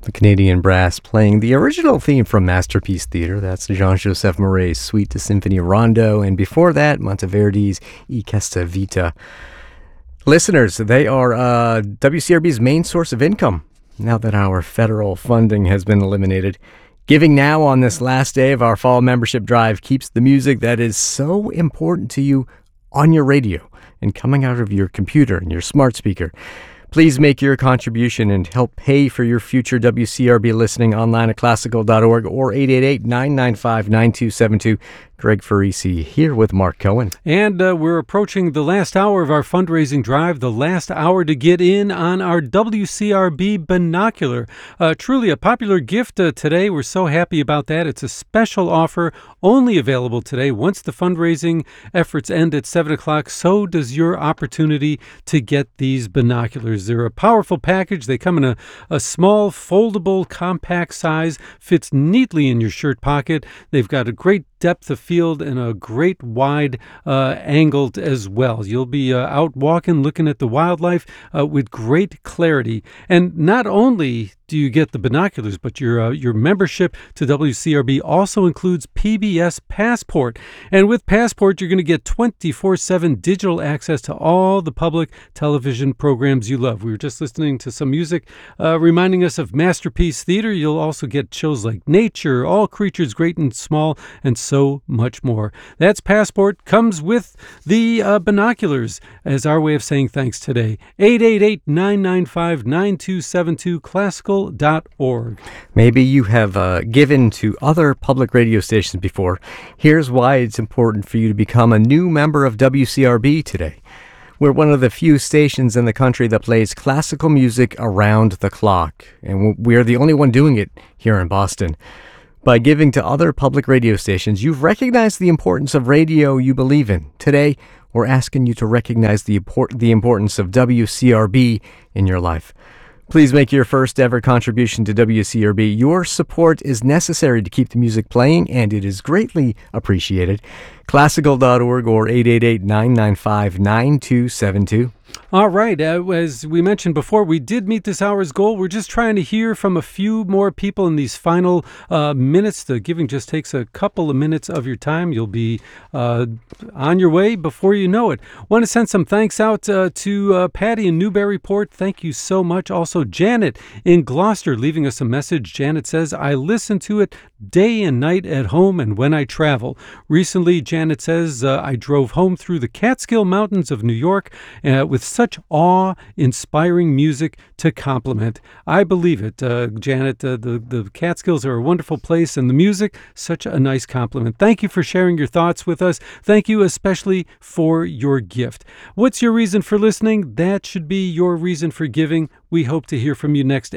The Canadian Brass playing the original theme from Masterpiece Theatre. That's Jean-Joseph Mouret's Suite de Symphonie Rondo. And before that, Monteverdi's I Questa Vita. Listeners, they are WCRB's main source of income now that our federal funding has been eliminated. Giving now on this last day of our fall membership drive keeps the music that is so important to you on your radio and coming out of your computer and your smart speaker. Please make your contribution and help pay for your future WCRB listening online at classical.org or 888-995-9272. Greg Farisi here with Mark Cohen. And we're approaching the last hour of our fundraising drive, the last hour to get in on our WCRB binocular. Truly a popular gift today. We're so happy about that. It's a special offer only available today. Once the fundraising efforts end at 7 o'clock, so does your opportunity to get these binoculars. They're a powerful package. They come in a small, foldable, compact size, fits neatly in your shirt pocket. They've got a great depth of field and a great wide angled as well. You'll be out walking, looking at the wildlife with great clarity. And not only do you get the binoculars, but your membership to WCRB also includes PBS Passport. And with Passport, you're going to get 24/7 digital access to all the public television programs you love. We were just listening to some music reminding us of Masterpiece Theatre. You'll also get shows like Nature, All Creatures Great and Small, and so much more. That's Passport. Comes with the binoculars as our way of saying thanks today. 888-995-9272, classical.org. Maybe you have given to other public radio stations before. Here's why it's important for you to become a new member of WCRB today. We're one of the few stations in the country that plays classical music around the clock, and we're the only one doing it here in Boston. By giving to other public radio stations, you've recognized the importance of radio you believe in. Today, we're asking you to recognize the importance of WCRB in your life. Please make your first ever contribution to WCRB. Your support is necessary to keep the music playing, and it is greatly appreciated. Classical.org or 888-995-9272. All right. As we mentioned before, we did meet this hour's goal. We're just trying to hear from a few more people in these final minutes. The giving just takes a couple of minutes of your time. You'll be on your way before you know it. Want to send some thanks out to Patty in Newburyport. Thank you so much. Also, Janet in Gloucester leaving us a message. Janet says, I listen to it day and night at home and when I travel. Recently, Janet says, I drove home through the Catskill Mountains of New York with such awe-inspiring music to complement. I believe it, Janet. The Catskills are a wonderful place, and the music, such a nice compliment. Thank you for sharing your thoughts with us. Thank you especially for your gift. What's your reason for listening? That should be your reason for giving. We hope to hear from you next.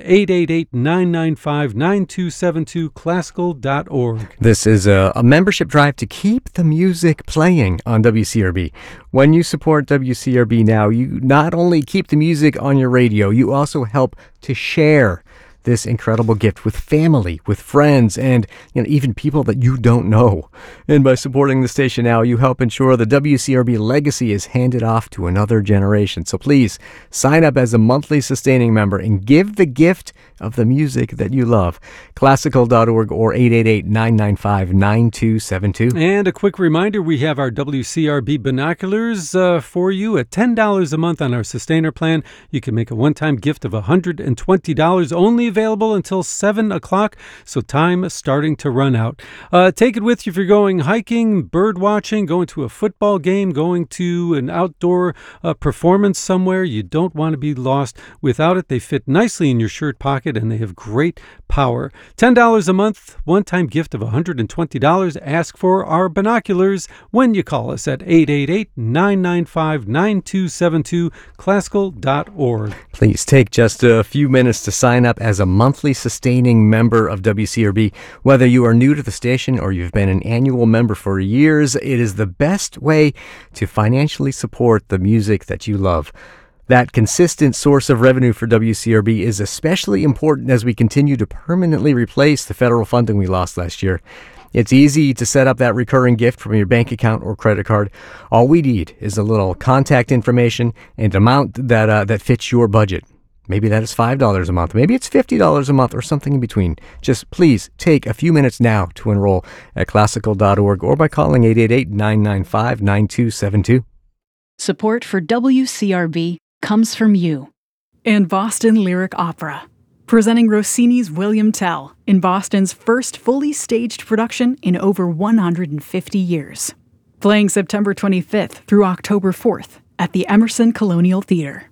888-995-9272, classical.org. This is a membership drive to keep the music playing on WCRB. When you support WCRB now, you not only keep the music on your radio, you also help to share this incredible gift with family, with friends, and even people that you don't know. And by supporting the station now, you help ensure the WCRB legacy is handed off to another generation. So please sign up as a monthly sustaining member and give the gift of the music that you love. Classical.org or 888-995-9272. And a quick reminder, we have our WCRB binoculars for you at $10 a month on our sustainer plan. You can make a one-time gift of $120, only available until 7 o'clock, so time is starting to run out. Take it with you if you're going hiking, bird watching, going to a football game, going to an outdoor performance somewhere. You don't want to be lost without it. They fit nicely in your shirt pocket, and they have great power. $10 a month, one-time gift of $120. Ask for our binoculars when you call us at 888-995-9272, classical.org. Please take just a few minutes to sign up as a monthly sustaining member of WCRB. Whether you are new to the station or you've been an annual member for years, it is the best way to financially support the music that you love. That consistent source of revenue for WCRB is especially important as we continue to permanently replace the federal funding we lost last year. It's easy to set up that recurring gift from your bank account or credit card. All we need is a little contact information and amount that fits your budget. Maybe that is $5 a month. Maybe it's $50 a month or something in between. Just please take a few minutes now to enroll at classical.org or by calling 888-995-9272. Support for WCRB comes from you. And Boston Lyric Opera, presenting Rossini's William Tell in Boston's first fully staged production in over 150 years. Playing September 25th through October 4th at the Emerson Colonial Theater.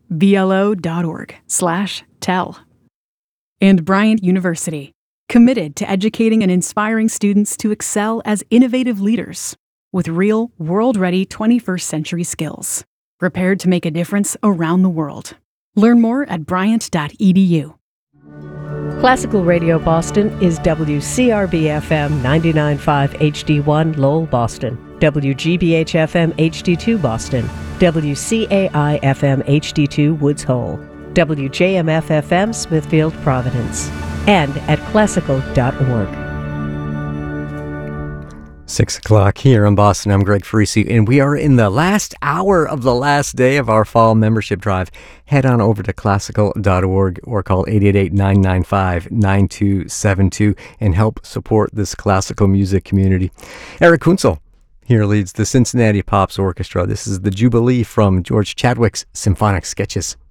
BLO.org/tell. And Bryant University, committed to educating and inspiring students to excel as innovative leaders with real, world-ready 21st century skills, prepared to make a difference around the world. Learn more at bryant.edu. Classical Radio Boston is WCRB-FM 99.5 HD1 Lowell, Boston, WGBH-FM HD2 Boston, WCAI-FM HD2 Woods Hole, WJMF-FM Smithfield, Providence, and at classical.org. 6 o'clock here in Boston. I'm Greg Farisi, and we are in the last hour of the last day of our fall membership drive. Head on over to classical.org or call 888-995-9272 and help support this classical music community. Eric Kunzel here leads the Cincinnati Pops Orchestra. This is the Jubilee from George Chadwick's Symphonic Sketches.